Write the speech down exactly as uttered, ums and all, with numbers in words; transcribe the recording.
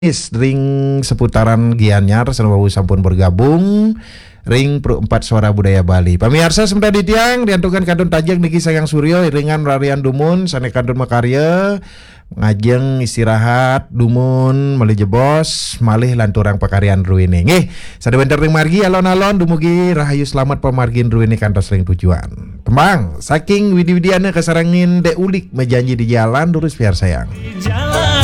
Ring seputaran Gianyar Senawawu sampun bergabung Ring Pro empat Suara Budaya Bali. Pamirsa semda di tiang diantukan kadun tajeng niki Sayang Suryo iringan rarian dumun sane kadun makarya ngajeng istirahat dumun meuli jebos malih lanturang pakarian ruwini. Nggih, sadebenter ring margi alon-alon dumugi rahayu selamat pamargin ruwini kantos ring tujuan. Tembang saking widi-widiana kasarangin de ulik mejanji di jalan lurus biar sayang.